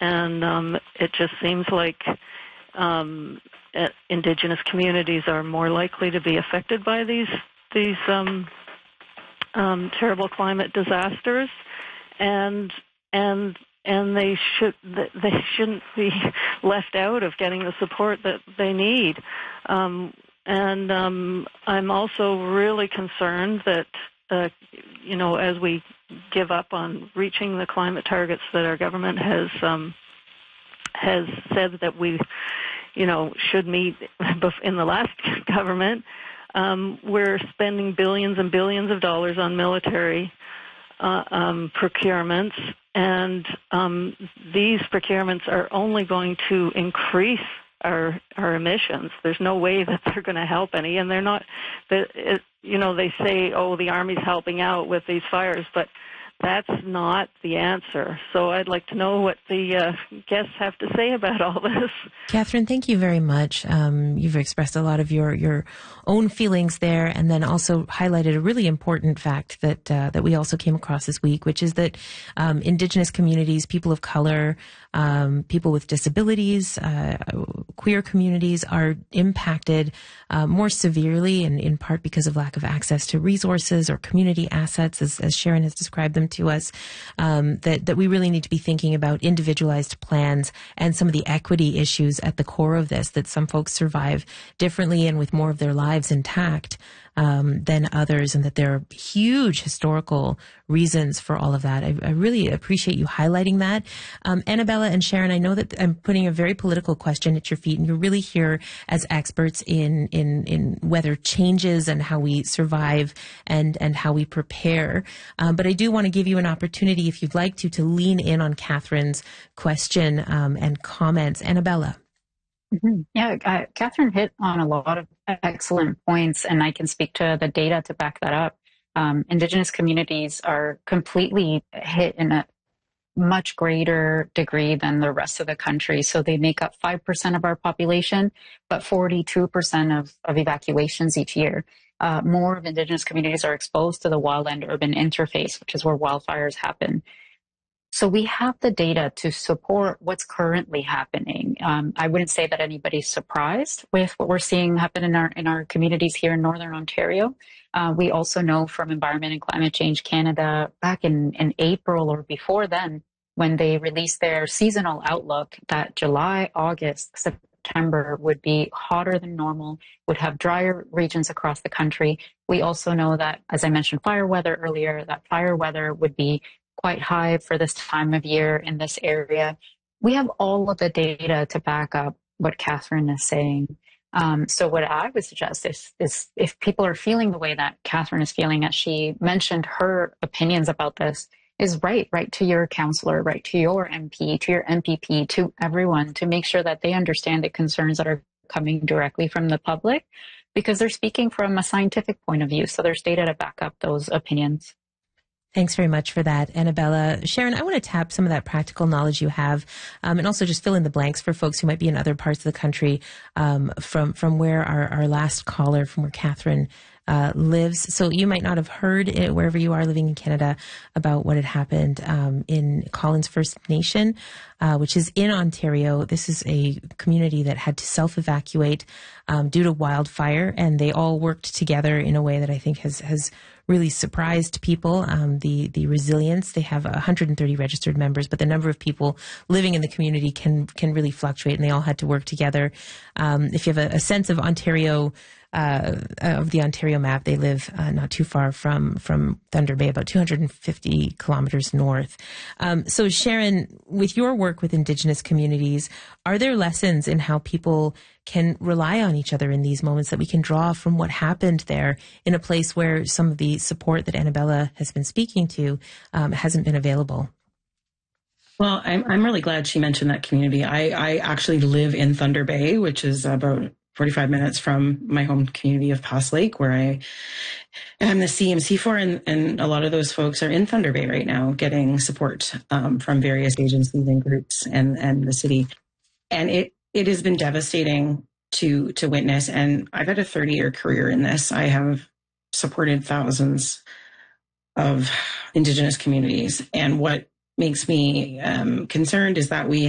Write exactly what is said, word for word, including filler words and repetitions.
and um, it just seems like um, uh, Indigenous communities are more likely to be affected by these these um, um, terrible climate disasters, and and and they should they shouldn't be left out of getting the support that they need. Um, and um, I'm also really concerned that uh, you know, as we give up on reaching the climate targets that our government has um, has said that we, you know, should meet in the last government, um, we're spending billions and billions of dollars on military uh, um, procurements, and um, these procurements are only going to increase our our emissions. There's no way that they're going to help any, and they're not. The, it, you know, they say, oh, the Army's helping out with these fires, but that's not the answer. So I'd like to know what the uh, guests have to say about all this. Catherine, thank you very much. Um, you've expressed a lot of your, your own feelings there, and then also highlighted a really important fact that uh, that we also came across this week, which is that um, Indigenous communities, people of color, um, people with disabilities, uh, queer communities are impacted uh, more severely, and in part because of lack of access to resources or community assets, as, as Sharon has described them to us, um, that, that we really need to be thinking about individualized plans and some of the equity issues at the core of this, that some folks survive differently and with more of their lives intact um, than others, and that there are huge historical reasons for all of that. I, I really appreciate you highlighting that. Um, Annabella and Sharon, I know that I'm putting a very political question at your feet, and you're really here as experts in, in, in weather changes and how we survive and, and how we prepare. Um, but I do want to give you an opportunity, if you'd like to, to lean in on Catherine's question um, and comments. Annabella. Mm-hmm. Yeah, uh, Catherine hit on a lot of excellent points, and I can speak to the data to back that up. Um, Indigenous communities are completely hit in a much greater degree than the rest of the country. So they make up five percent of our population, but forty-two percent of, of evacuations each year. Uh, more of Indigenous communities are exposed to the wildland-urban interface, which is where wildfires happen. So we have the data to support what's currently happening. Um, I wouldn't say that anybody's surprised with what we're seeing happen in our in our communities here in Northern Ontario. Uh, we also know from Environment and Climate Change Canada back in, in April or before then, when they released their seasonal outlook, that July, August, September would be hotter than normal, would have drier regions across the country. We also know that, as I mentioned, fire weather earlier, that fire weather would be quite high for this time of year in this area. We have all of the data to back up what Catherine is saying. Um, so what I would suggest is, is if people are feeling the way that Catherine is feeling, as she mentioned her opinions about this, is write, write to your counselor, write to your M P, to your M P P, to everyone, to make sure that they understand the concerns that are coming directly from the public, because they're speaking from a scientific point of view. So there's data to back up those opinions. Thanks very much for that, Annabella. Sharon, I want to tap some of that practical knowledge you have, um, and also just fill in the blanks for folks who might be in other parts of the country um, from from where our, our last caller, from where Catherine uh, lives. So you might not have heard it, wherever you are living in Canada, about what had happened um, in Collins First Nation, uh, which is in Ontario. This is a community that had to self-evacuate um, due to wildfire, and they all worked together in a way that I think has has really surprised people. Um, the the resilience. They have one hundred thirty registered members, but the number of people living in the community can can really fluctuate, and they all had to work together. Um, if you have a, a sense of Ontario, uh, of the Ontario map, they live uh, not too far from from Thunder Bay, about two hundred fifty kilometers north. Um, so, Sharon, with your work with Indigenous communities, are there lessons in how people can rely on each other in these moments that we can draw from what happened there in a place where some of the support that Annabella has been speaking to um, hasn't been available? Well, I'm I'm really glad she mentioned that community. I, I actually live in Thunder Bay, which is about forty-five minutes from my home community of Pass Lake, where I am the C M C for, and, and a lot of those folks are in Thunder Bay right now getting support um, from various agencies and groups and, and the city. And it, it has been devastating to to witness. And I've had a thirty-year career in this. I have supported thousands of Indigenous communities. And what makes me um, concerned is that we